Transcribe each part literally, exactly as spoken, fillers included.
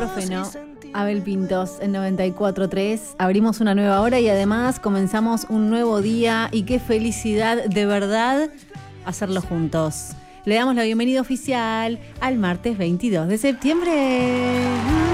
profe, ¿no? Abel Pintos en noventa y cuatro tres. Abrimos una nueva hora y además comenzamos un nuevo día. Y qué felicidad, de verdad, hacerlo juntos. Le damos la bienvenida oficial al martes veintidós de septiembre.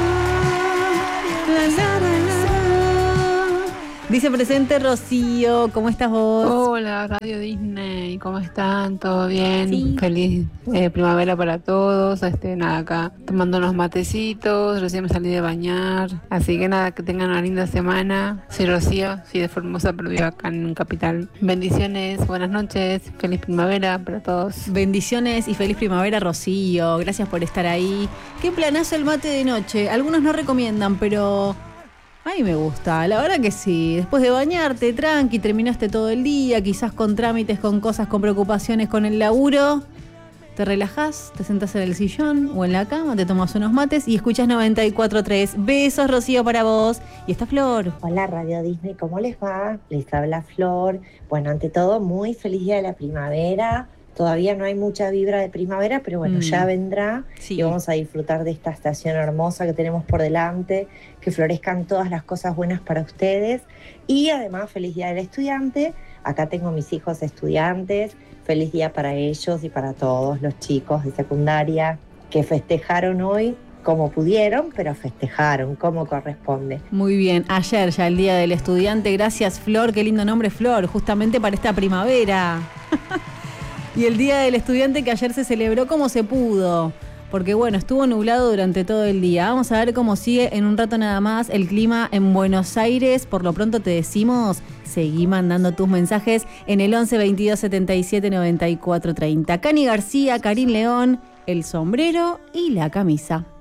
La, la, la, la. Dice presente Rocío, ¿cómo estás vos? Hola, Radio Disney, ¿cómo están? ¿Todo bien? Sí. Feliz eh, primavera para todos. Este, nada, acá tomando unos matecitos, recién me salí de bañar. Así que nada, que tengan una linda semana. Soy Rocío, soy de Formosa, pero vivo acá en Capital. Bendiciones, buenas noches, feliz primavera para todos. Bendiciones y feliz primavera, Rocío. Gracias por estar ahí. Qué planazo el mate de noche. Algunos no recomiendan, pero a mí me gusta, la verdad que sí. Después de bañarte, tranqui, terminaste todo el día, quizás con trámites, con cosas, con preocupaciones, con el laburo. Te relajás, te sentás en el sillón o en la cama, te tomas unos mates y escuchás noventa y cuatro tres. Besos, Rocío, para vos. Y está Flor. Hola, Radio Disney, ¿cómo les va? Les habla Flor. Bueno, ante todo, muy feliz día de la primavera. Todavía no hay mucha vibra de primavera, pero bueno, mm. ya vendrá sí. Y vamos a disfrutar de esta estación hermosa que tenemos por delante, que florezcan todas las cosas buenas para ustedes. Y además, feliz día del estudiante. Acá tengo mis hijos estudiantes. Feliz día para ellos y para todos los chicos de secundaria que festejaron hoy como pudieron, pero festejaron como corresponde. Muy bien, ayer ya el día del estudiante. Gracias, Flor, qué lindo nombre, Flor, justamente para esta primavera. Y el Día del Estudiante que ayer se celebró como se pudo, porque bueno, estuvo nublado durante todo el día. Vamos a ver cómo sigue en un rato nada más el clima en Buenos Aires. Por lo pronto te decimos, seguí mandando tus mensajes en el once veintidós setenta y siete noventa y cuatro treinta. Cani García, Karim León, el sombrero y la camisa.